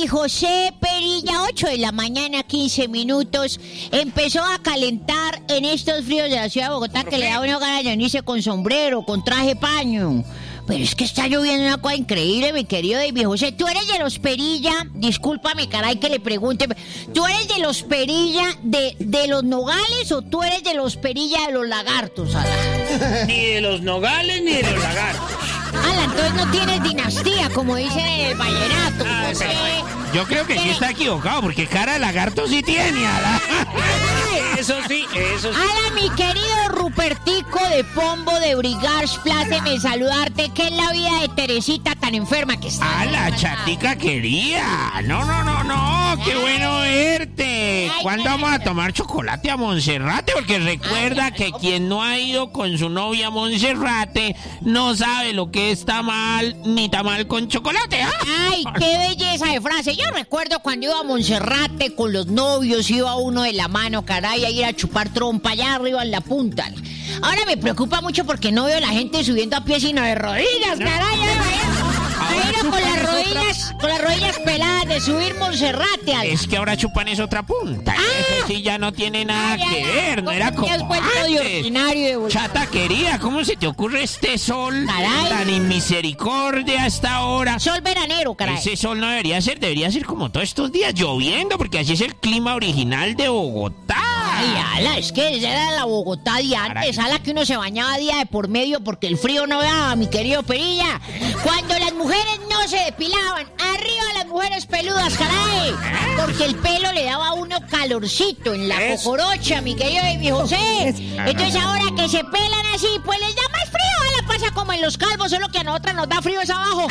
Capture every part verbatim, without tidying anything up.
José Perilla, ocho de la mañana, quince minutos. Empezó a calentar en estos fríos de la ciudad de Bogotá que le da una gana de venirse con sombrero, con traje paño. Pero es que está lloviendo una cosa increíble, mi querido David José. ¿Tú eres de los Perilla? Discúlpame, caray, que le pregunte. ¿Tú eres de los Perilla de, de los Nogales o tú eres de los Perilla de los Lagartos, Ala? Ni de los Nogales ni de los Lagartos. Ala, entonces no tienes dinastía, como dicen en el vallenato. Ah, José. Yo creo que sí está equivocado, porque cara de lagarto sí tiene, Ala. Eso sí, eso sí. Ala, mi querido Rupertico de Pombo de Brigars, pláceme saludarte. ¿Qué es la vida de Teresita tan enferma que está? ¡Ala, chatica querida! No, no, no, no, qué bueno verte. ¿Cuándo vamos a tomar chocolate a Monserrate? Porque recuerda que quien no ha ido con su novia a Monserrate no sabe lo que está mal, ni tamal con chocolate, ¿ah? Ay, qué belleza de frase. Yo recuerdo cuando iba a Monserrate con los novios, iba uno de la mano, caray, a ir a chupar trompa allá arriba en la punta. Ahora me preocupa mucho porque no veo a la gente subiendo a pie sino de rodillas, caray. Pero con las rodillas, con las rodillas peladas de subir Monserrate. Al... Es que ahora chupan es otra punta. Ah. Eso sí ya no tiene nada Ay, que ay, ver, no era como antes. Chata querida, ¿cómo se te ocurre este sol Caray. tan inmisericordia hasta ahora? Sol veranero, caray. Ese sol no debería ser, debería ser como todos estos días lloviendo, porque así es el clima original de Bogotá. Ay, ala, es que esa era la Bogotá de antes, ala que uno se bañaba día de por medio porque el frío no daba, mi querido Perilla. Cuando las mujeres no se depilaban, arriba las mujeres peludas, caray, porque el pelo le daba a uno calorcito en la cocorocha, mi querido David José. Entonces ahora que se pelan así, pues les da más frío, ala, pasa como en los calvos, solo que a nosotras nos da frío es abajo.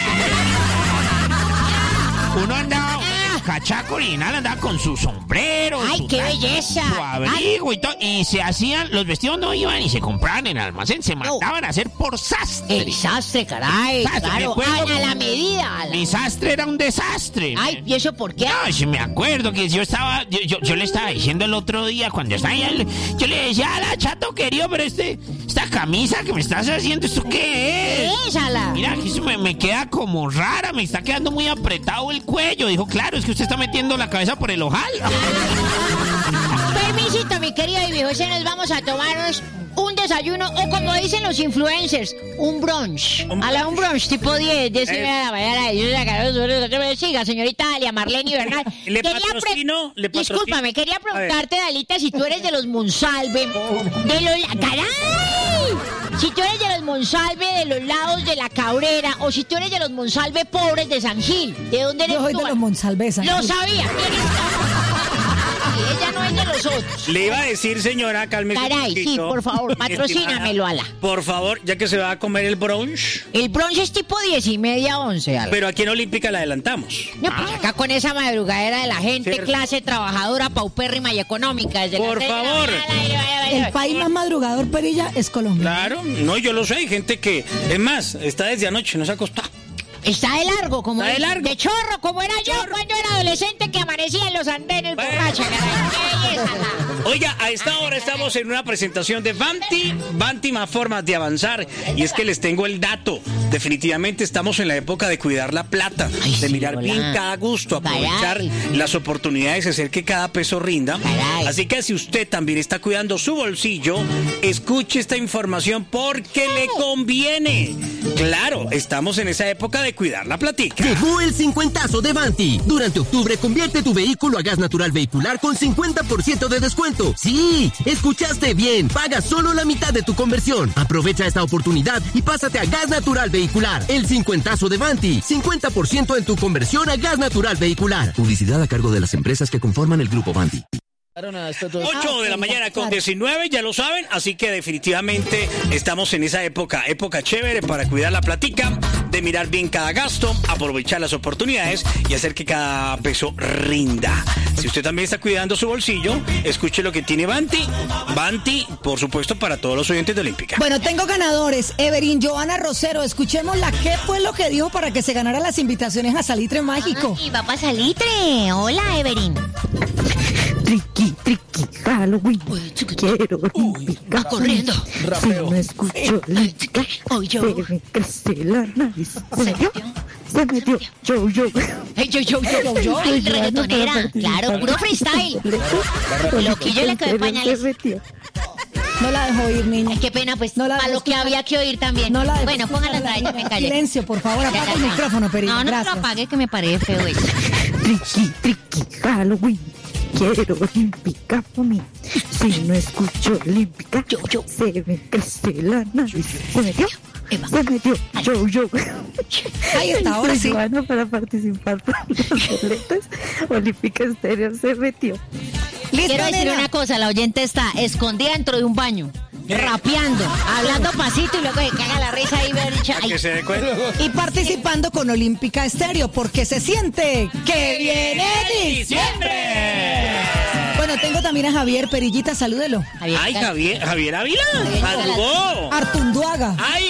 Uno andaba, el cachaco original andaba con su sombrero, ¡ay, su qué traje, belleza! su abrigo y todo, y se hacían, los vestidos no iban y se compraban en el almacén, se mandaban a hacer por sastre. El sastre, caray, Sastre, me claro, acuerdo a, a la como- medida. a la- Mi sastre era un desastre. Ay, ¿y eso por qué? No, sí me acuerdo que yo estaba, yo, yo, yo le estaba diciendo el otro día, cuando estaba allá, le- yo le decía, ala, chato querido, pero este, esta camisa que me estás haciendo, ¿esto qué es? ¿Qué es, ala? Mira, que eso me, me queda como rara, me está quedando muy apretado el cuello. Dijo, claro, es que usted está metiendo la cabeza por el ojal. Permisito, mi querido David José, nos vamos a tomarnos un desayuno, o como dicen los influencers, un brunch. A la un brunch, tipo diez, diez y media de la mañana. Yo la cara- Siga, señorita Dalia Marlene Bernal. ¿Le Quería pre- patrocino? ¿Le patrocino? Discúlpame, quería A ver. preguntarte, Dalita, si tú eres de los Monsalve, de los... ¡Caray! Si tú eres de los Monsalve de los lados de la Cabrera, o si tú eres de los Monsalve pobres de San Gil. ¿De dónde eres Yo soy tú? de los Monsalve de San Lo Gil. sabía. Y ella no es de los otros. Le iba a decir, señora, cálmese un Caray, sí, poquito. por favor, patrocínamelo, ala. Por favor, ya que se va a comer el brunch, El brunch es tipo diez y media, once, ala. pero aquí en Olímpica la adelantamos. No, pues acá con esa madrugadera de la gente, Cierto. clase trabajadora, paupérrima y económica. Desde Por las seis de la favor. mañana, ay, ay, ay, El ay. país más madrugador, Perilla, es Colombia. Claro, no, yo lo sé, hay gente que, es más, está desde anoche, no se ha acostado. Está de largo, como Está de es- largo. de chorro, como era yo cuando era adolescente que amanecía en los andenes Bueno. borracha, caray. ¡Qué belleza, ala! Oiga, a esta hora estamos en una presentación de Vanti, Vanti más formas de avanzar. Y es que les tengo el dato. Definitivamente estamos en la época de cuidar la plata, Ay, de sí, mirar hola. bien cada gusto, aprovechar Caray. las oportunidades, hacer que cada peso rinda. Caray. Así que si usted también está cuidando su bolsillo, escuche esta información porque le conviene. Claro, estamos en esa época de cuidar la platica. Llegó el cincuentazo de Vanti. Durante octubre convierte tu vehículo a gas natural vehicular con cincuenta por ciento de descuento. Sí, escuchaste bien. Paga solo la mitad de tu conversión. Aprovecha esta oportunidad y pásate a gas natural vehicular. El cincuentazo de Vanti. cincuenta por ciento en tu conversión a gas natural vehicular. Publicidad a cargo de las empresas que conforman el grupo Vanti. ocho de la mañana con diecinueve, ya lo saben, así que definitivamente estamos en esa época, época chévere para cuidar la platica, de mirar bien cada gasto, aprovechar las oportunidades y hacer que cada peso rinda. Si usted también está cuidando su bolsillo, escuche lo que tiene Vanti. Vanti, por supuesto, para todos los oyentes de Olímpica. Bueno, tengo ganadores. Everin, Joana Rosero, escuchémosla. ¿Qué fue lo que dijo para que se ganara las invitaciones a Salitre Mágico? Ay, va para Salitre. Hola, Everin. Triqui, triqui, Halloween. Quiero Va corriendo. Si no escucho la chica, Hoy yo. se me crece la nariz. ¿En serio? Se metió yo, yo. Hey, yo, yo, yo, yo, yo. Ay, reggaetonera. Claro, puro freestyle. Loquillo le quedó pañales. No la dejo oír, niña. Ay, qué pena, pues, No la para dejo lo que escuchar. había que oír también. No la dejo bueno, póngala escuchar, atrás, la yo me dejo. callé. Silencio, por favor, Ya, apaga ya, el ya. micrófono, Perilla. No, no Gracias. lo apague, que me parece feo eso. Triqui, triqui, Halloween. Quiero olímpica por mí. Si no escucho olímpica, Yo, yo. se me crece la nariz. Se metió. Eva. Se metió yo, yo. Ahí está, ahora sí. Joana para participar por los boletos. Olímpica Estéreo se metió. Listo, Quiero decir nena. una cosa, la oyente está escondida dentro de un baño, rapeando, hablando pasito y luego se caga la risa ahí, ver, dicha, ay, Que se dé cuenta. Y participando con Olímpica Estéreo, porque se siente que viene diciembre. Bueno, tengo también a Javier Perillita, salúdelo. Javier, Ay, ¿qué tal? Javier, Javier Ávila. Javier, Madrugó. Artunduaga. Ay,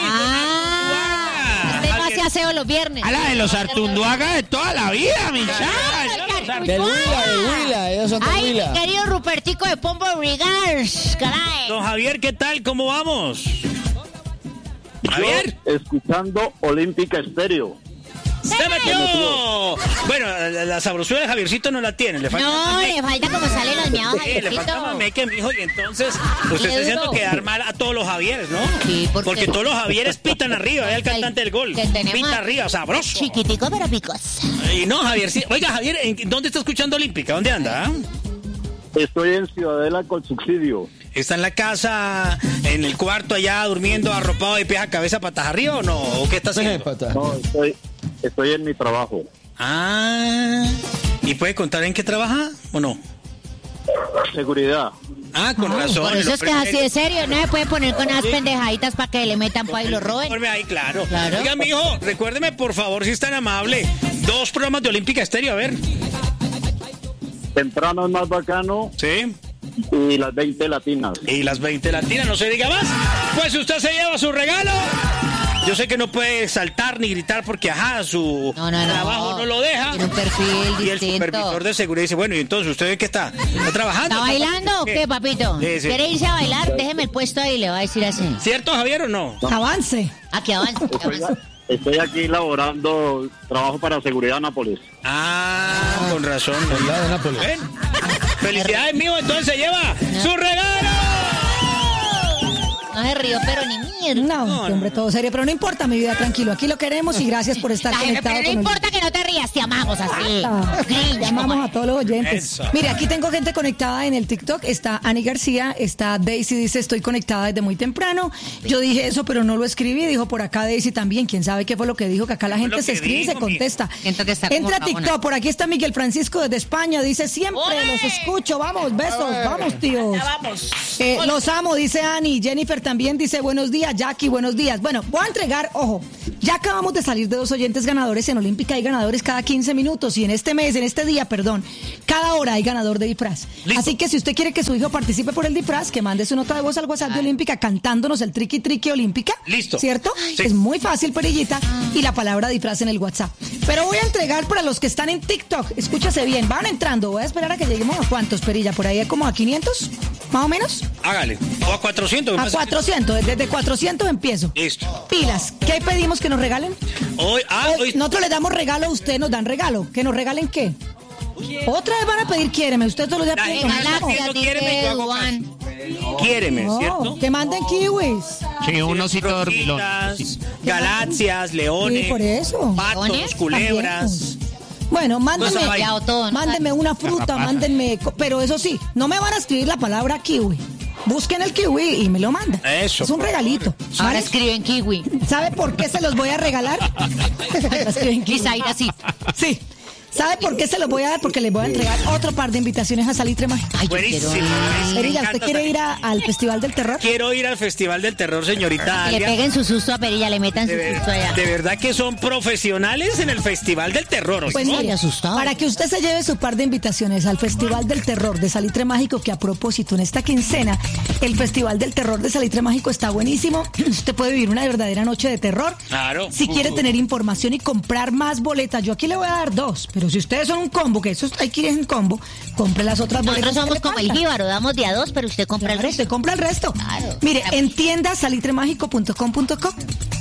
Ah, usted no hace aseo los viernes. A la de los Artunduaga de toda la vida, mi chaval. Del Huila, del Huila, ellos son del Ay, Huila. querido Rupertico de Pombo Regards, caray. Don Javier, ¿qué tal? ¿Cómo vamos? Javier. Escuchando Olímpica Estéreo. ¡Se metió! Bueno, la, la sabrosura de Javiercito no la tiene. Le falta No, mamé. le falta como salen los miados a Sí, le falta Javiercito. mamé que mijo, y entonces usted está haciendo quedar mal a todos los Javieres, ¿no? Sí, porque- porque todos los Javieres pitan arriba, es el cantante del gol. Que tenemos Pita arriba, sabroso. Chiquitico pero picos. Y no, Javier, sí. Oiga, Javier, ¿en- ¿dónde está escuchando Olímpica? ¿Dónde anda? ah? Estoy en Ciudadela con subsidio. ¿Está en la casa, en el cuarto allá, durmiendo, arropado de pies a cabeza, patas arriba o no? ¿O qué está haciendo? Pata. No, estoy, estoy en mi trabajo. Ah, ¿y puede contar en qué trabaja o no? Seguridad. Ah, con razón. Por eso lo es que es así primero- de serio, no se puede poner con unas pendejaditas para que le metan pa' y lo roben. Ponme ahí, claro. Claro. Oiga, mijo, recuérdeme, por favor, si es tan amable, dos programas de Olímpica Estéreo, a ver. Temprano es más bacano Sí. y las veinte latinas. Y las veinte latinas, no se diga más. Pues usted se lleva su regalo. Yo sé que no puede saltar ni gritar porque, ajá, su No, no, no. trabajo no lo deja. Tiene un perfil Y el distinto. supervisor de seguridad dice, bueno, y entonces, ¿usted qué está? ¿Está trabajando? ¿Está bailando o qué, papito? Sí, sí. ¿Quiere irse a bailar? Déjeme el puesto ahí, le va a decir así. ¿Cierto, Javier, o no? Avance. Aquí avance, que Estoy, avance. estoy aquí laborando trabajo para Seguridad Nápoles. Ah, con razón. Al lado de Nápoles. ¿Ven? Felicidades, mijo, entonces se lleva su regalo. No se rió, pero ni mierda. No, No, este hombre, no. todo serio. Pero no importa, mi vida, tranquilo. Aquí lo queremos y gracias por estar Ay, conectado pero no con importa que no te rías, te amamos así. Ah, Grinch, Llamamos como- a todos los oyentes. Eso. Mire, aquí tengo gente conectada en el TikTok. Está Ani García, está Daisy, dice, estoy conectada desde muy temprano. Yo dije eso, pero no lo escribí. Dijo por acá Daisy también. ¿Quién sabe qué fue lo que dijo? Que acá la fue gente lo se que escribe y se dijo, mi- contesta. Siento que está como Entra a cabona. TikTok. Por aquí está Miguel Francisco desde España. Dice, siempre ¡Ole! los escucho. Vamos, besos. Vamos, tíos. Vamos. Eh, los amo, dice Ani. Jennifer también dice, buenos días, Jackie, buenos días. Bueno, voy a entregar, ojo, ya acabamos de salir de dos oyentes ganadores en Olímpica. Hay ganadores cada quince minutos y en este mes, en este día, perdón, cada hora hay ganador de disfraz. Listo. Así que si usted quiere que su hijo participe por el disfraz, que mande su nota de voz al WhatsApp de Olímpica cantándonos el triqui triqui Olímpica. Listo. ¿Cierto? Sí. Es muy fácil, Perillita, y la palabra disfraz en el WhatsApp. Pero voy a entregar para los que están en TikTok. Escúchase bien, van entrando. Voy a esperar a que lleguemos a cuántos, Perilla, por ahí como a quinientos, más o menos. Hágale. O a cuatrocientos. me A pasa que- cuatrocientos, desde cuatrocientos empiezo. Listo. Pilas, ¿qué pedimos que nos regalen? Hoy, ah, Hoy hoy, nosotros les damos regalo, a ustedes nos dan regalo. ¿Que nos regalen qué? Otra vez van a pedir quiéreme, ustedes todos los días La piden gente lo mismo. está pidiendo quiéreme, yo hago Juan. quiéreme, No, ¿cierto? que manden kiwis. Sí, un osito dormilón. Roquitas, galaxias, leones, Sí, por eso. patos, ¿Leones? culebras. Bueno, mándenme, Pues, vaya. todo, ¿no? mándenme una fruta, Garrapata. mándenme, co- pero eso sí, no me van a escribir la palabra kiwi. Busquen el kiwi y me lo mandan. Eso. Es un regalito. Ahora ¿Vale? escriben kiwi. ¿Sabe por qué se los voy a regalar? Escriben kiwi. Quizá ir así. Sí. ¿Sabe por qué se los voy a dar? Porque les voy a entregar otro par de invitaciones a Salitre Mágico. Ay, yo Buenísimo. quiero ir. buenísimo. Perilla, Me ¿usted encanta quiere salir. ir a- al Festival del Terror? Quiero ir al Festival del Terror, señorita Que le Alia. peguen su susto a Perilla, le metan su De, ver- susto allá. de verdad que son profesionales en el Festival del Terror. ¿o Pues no? Estoy mire, asustado. para que usted se lleve su par de invitaciones al Festival del Terror de Salitre Mágico, que a propósito, en esta quincena, el Festival del Terror de Salitre Mágico está buenísimo. Usted puede vivir una verdadera noche de terror. Claro. Si quiere tener información y comprar más boletas, yo aquí le voy a dar dos, pero si ustedes son un combo, que eso hay que ir en combo, compre las otras boletas. Nosotros que somos le como el faltan. jíbaro, damos de a dos, pero usted compra el Claro, resto. usted compra el resto. Claro. Mire, en tienda salitremagico punto com punto co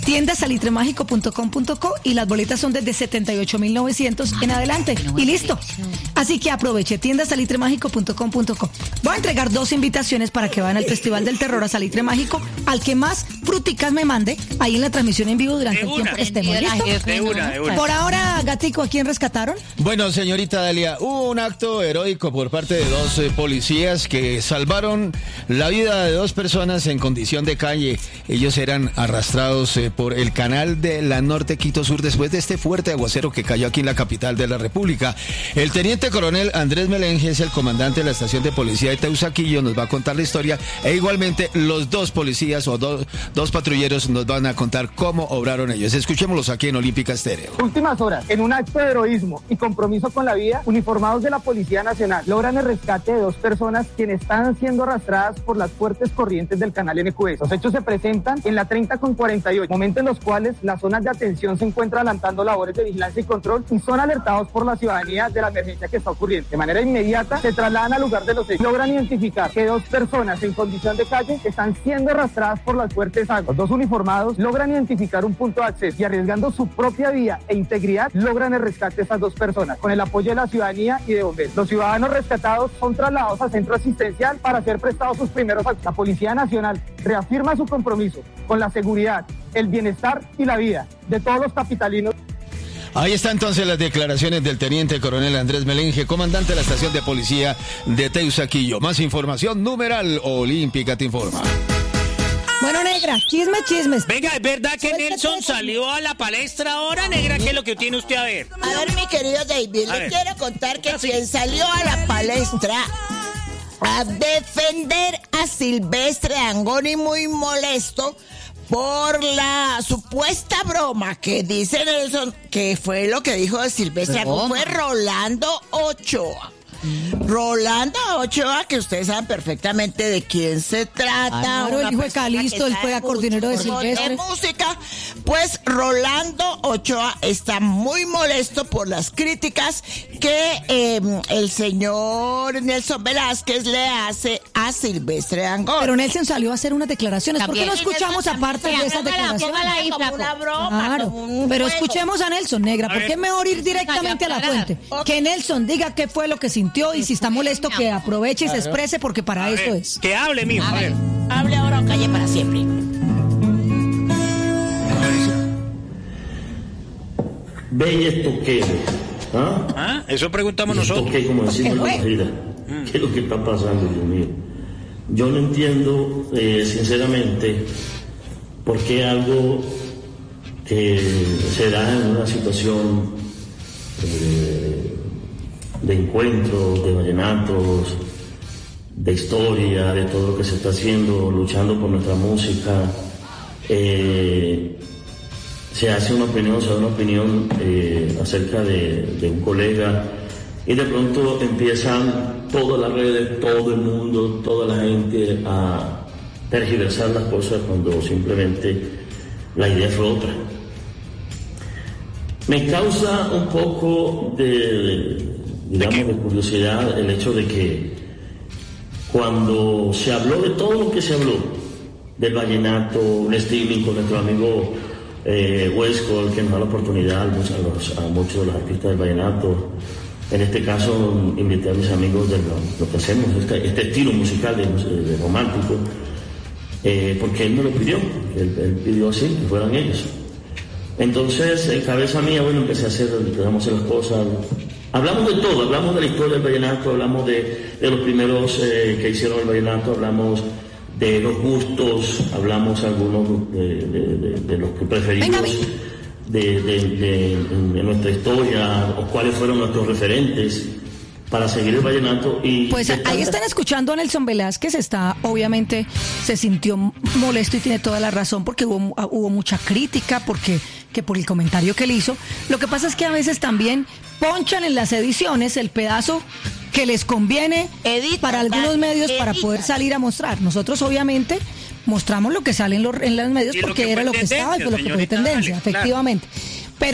tienda salitre mágico punto com punto co y las boletas son desde setenta y ocho mil novecientos en adelante. Y listo. Así que aproveche, tienda salitre mágico punto com punto co. Voy a entregar dos invitaciones para que vayan al Festival del Terror a Salitre Mágico, al que más fruticas me mande ahí en la transmisión en vivo durante el tiempo que estemos. ¿Listo? De una, de una. Por ahora, Gatico, ¿a quién rescataron? Bueno, señorita Dalia, hubo un acto heroico por parte de dos eh, policías que salvaron la vida de dos personas en condición de calle. Ellos eran arrastrados eh, por el canal de la Norte Quito Sur después de este fuerte aguacero que cayó aquí en la capital de la República. El teniente coronel Andrés Melenje es el comandante de la estación de policía de Teusaquillo, nos va a contar la historia, e igualmente los dos policías o do, dos patrulleros nos van a contar cómo obraron ellos. Escuchémoslos aquí en Olímpica Estéreo. Últimas horas, en un acto de heroísmo y compromiso con la vida, uniformados de la Policía Nacional logran el rescate de dos personas quienes están siendo arrastradas por las fuertes corrientes del canal N Q S. Los hechos se presentan en la treinta con cuarenta y ocho, momento en los cuales las zonas de atención se encuentran adelantando labores de vigilancia y control y son alertados por la ciudadanía de la emergencia que está ocurriendo. De manera inmediata se trasladan al lugar de los hechos. Logran identificar que dos personas en condición de calle están siendo arrastradas por las fuertes aguas. Los dos uniformados logran identificar un punto de acceso y, arriesgando su propia vida e integridad, logran el rescate de estas dos personas con el apoyo de la ciudadanía y de bomberos. Los ciudadanos rescatados son trasladados a centro asistencial para ser prestados sus primeros actos. La Policía Nacional reafirma su compromiso con la seguridad, el bienestar y la vida de todos los capitalinos. Ahí está entonces las declaraciones del teniente coronel Andrés Melenje, comandante de la estación de policía de Teusaquillo. Más información, numeral Olímpica te informa. Bueno, negra, chisme, chismes. Venga, ¿es verdad que Nelson salió a la palestra ahora, negra? ¿Qué es lo que tiene usted a ver? A ver, mi querido David, A le ver. quiero contar que Así. quien salió a la palestra a defender a Silvestre Dangond, y muy molesto por la supuesta broma que dice Nelson, que fue lo que dijo de Silvestre Dangond, fue Rolando Ochoa. Rolando Ochoa, que ustedes saben perfectamente de quién se trata. Claro, el hijo de Calisto, él fue acordeonero de Silvestre. De música, pues Rolando Ochoa está muy molesto por las críticas que eh, el señor Nelson Velázquez le hace a Silvestre Dangond. Pero Nelson salió a hacer unas declaraciones. ¿Por qué no También. escuchamos aparte de esas declaraciones? Como una broma, Claro, como un pero juego. escuchemos a Nelson, negra. ¿Por qué mejor ir directamente a la fuente? Que Nelson diga qué fue lo que sintió y si está molesto que aproveche y se exprese, porque para A eso ver, es. que hable, mijo. A ver. Hable ahora o calle para siempre. Ven esto que, ¿ah? ¿Ah? Eso preguntamos ¿Y esto nosotros. qué? Como decimos en la vida. ¿Qué es lo que está pasando, Dios mío? Yo no entiendo, eh, sinceramente, por qué algo que se da en una situación eh, de encuentros, de vallenatos, de historia, de todo lo que se está haciendo, luchando por nuestra música, eh, se hace una opinión, se da una opinión eh, acerca de, de un colega, y de pronto empiezan todas las redes, todo el mundo, toda la gente a tergiversar las cosas cuando simplemente la idea fue otra. Me causa un poco de, digamos, de curiosidad el hecho de que cuando se habló de todo lo que se habló, del vallenato, un streaming con nuestro amigo eh, Huesco, que nos da la oportunidad a, los, a muchos de los artistas del vallenato. En este caso invité a mis amigos de lo, lo que hacemos, este, este estilo musical de, de romántico, eh, porque él me lo pidió, él, él pidió así, que fueran ellos. Entonces, en cabeza mía, bueno, empecé a hacer, empezamos a hacer las cosas. Hablamos de todo, hablamos de la historia del vallenato, hablamos de, de los primeros eh, que hicieron el vallenato, hablamos de los gustos, hablamos algunos de, de, de, de los que preferimos. De, de, de, de nuestra historia, o cuáles fueron nuestros referentes para seguir el vallenato. Y pues ahí tanta... están escuchando a Nelson Velázquez, está, obviamente se sintió molesto y tiene toda la razón, porque hubo, hubo mucha crítica, porque que por el comentario que él hizo. Lo que pasa es que a veces también ponchan en las ediciones el pedazo que les conviene Edita, para algunos medios edita. para poder salir a mostrar. Nosotros obviamente mostramos lo que sale en los, en los medios, porque era lo que estaba y fue lo que fue tendencia, Dalia, efectivamente. Claro. Pero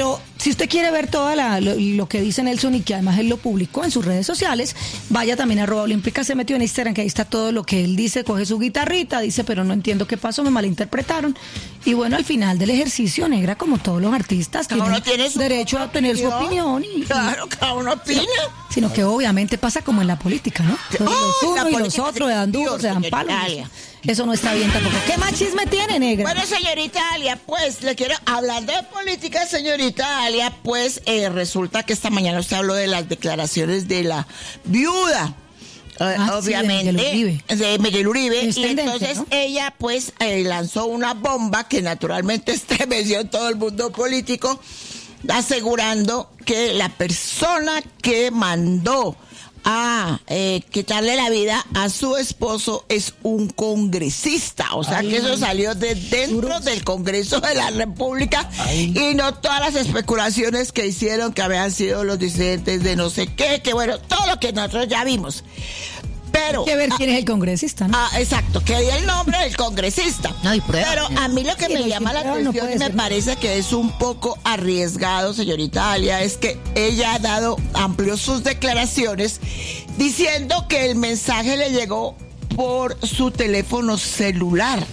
Si usted quiere ver todo lo, lo que dice Nelson y que además él lo publicó en sus redes sociales, vaya también a arroba olímpica, se metió en Instagram, que ahí está todo lo que él dice, coge su guitarrita, dice, pero no entiendo qué pasó, me malinterpretaron. Y bueno, al final del ejercicio, negra, como todos los artistas, cada uno tiene su derecho a tener su opinión. Y, claro, cada uno opina. Sino que obviamente pasa como en la política, ¿no? Entonces, oh, los unos y los otros se dan duros, se dan palos. Eso no está bien tampoco. ¿Qué más chisme tiene, negra? Bueno, señorita Alia, pues le quiero, hablando de política, señorita Alia, pues eh, resulta que esta mañana usted habló de las declaraciones de la viuda. Ah, obviamente, sí, de Miguel Uribe, de Miguel Uribe es y tendencia, entonces ¿no? ella pues eh, lanzó una bomba que naturalmente estremeció en todo el mundo político, asegurando que la persona que mandó a eh, quitarle la vida a su esposo es un congresista, o sea Ay, que eso salió de dentro duros. del Congreso de la República. Ay. Y no todas las especulaciones que hicieron que habían sido los disidentes de no sé qué, que bueno, todo lo que nosotros ya vimos. Pero, hay que ver quién ah, es el congresista, ¿no? Ah, exacto, que dio el nombre del congresista. No hay prueba. Pero a mí lo que sí, me llama la atención no y me parece que es un poco arriesgado, señorita Alia, es que ella ha dado amplios sus declaraciones diciendo que el mensaje le llegó por su teléfono celular.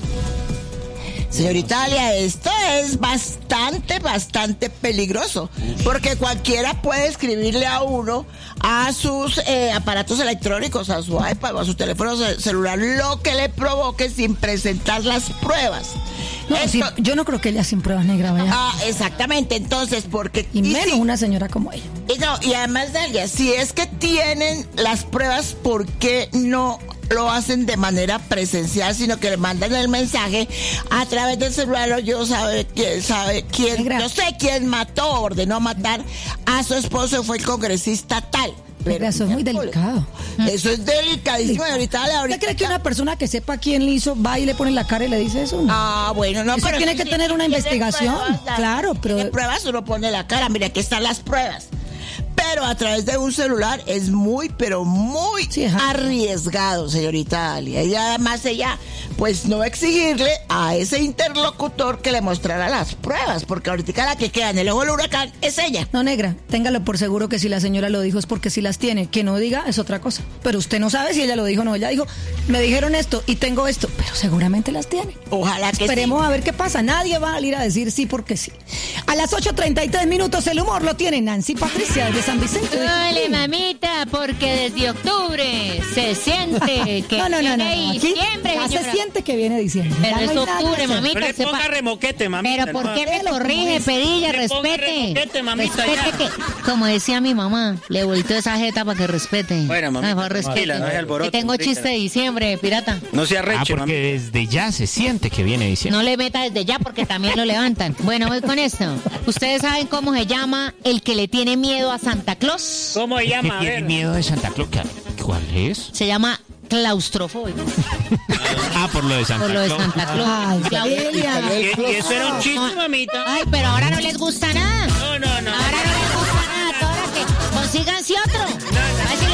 Señorita Alia, esto es bastante, bastante peligroso, porque cualquiera puede escribirle a uno a sus eh, aparatos electrónicos, a su iPad o a su teléfono celular, lo que le provoque sin presentar las pruebas. No, Esto, sí, yo no creo que ella sin pruebas, negra, vaya. Ah, exactamente, entonces, porque... Y, y menos si, una señora como ella. Y, no, y además, Dalia, si es que tienen las pruebas, ¿por qué no lo hacen de manera presencial, sino que le mandan el mensaje a través del celular? Yo sabe quién sabe quién, yo sé quién mató, ordenó matar a su esposo, fue el congresista tal. Pero eso es muy delicado. Eso es delicadísimo. Ahorita, ahorita, ¿usted cree que una persona que sepa quién le hizo va y le pone la cara y le dice eso? Ah, bueno, no, eso pero tiene que si, tener una investigación. Pruebas, claro, pero ¿qué pruebas? Uno pone la cara. Mira, aquí están las pruebas. Pero a través de un celular es muy, pero muy sí, arriesgado, señorita Alia. Y además ella, pues no exigirle a ese interlocutor que le mostrara las pruebas, porque ahorita la que queda en el ojo del huracán es ella. No, negra, téngalo por seguro que si la señora lo dijo es porque si las tiene. Que no diga es otra cosa. Pero usted no sabe si ella lo dijo o no. Ella dijo, me dijeron esto y tengo esto, pero seguramente las tiene. Ojalá que Esperemos sí. a ver qué pasa. Nadie va a salir a decir sí porque sí. A las ocho treinta y tres minutos el humor lo tiene Nancy Patricia de San Vicente. Dale, mamita, porque desde octubre se siente que no, no, no, no, viene no. diciembre. Ya se siente que viene diciembre. Pero ya es no octubre, mamita. No le sepa... ponga remoquete, mamita. Pero ¿por no, qué me corrige, Pedilla? Respete. Remoquete, mamita, respete que, como decía mi mamá, le volteó esa jeta para que respete. Bueno, mamita, no, respete. No, no que tengo chiste de diciembre, pirata. No se arreche, ah, porque mamita. Desde ya se siente que viene diciembre. No le meta desde ya porque también lo levantan. Bueno, voy con esto. ¿Ustedes saben cómo se llama el que le tiene miedo a Santa Claus? ¿Cómo se llama? ¿Qué tiene miedo de Santa Claus? ¿Cuál es? Se llama claustrofóbico. Ah, por lo de Santa Por lo de Claus. Santa Claus. Ay, Claustrofóbico. Y, y eso era un chiste, mamita. Ay, pero ahora no les gusta nada. No, no, no. Ahora no les gusta nada. Ahora que consigan sí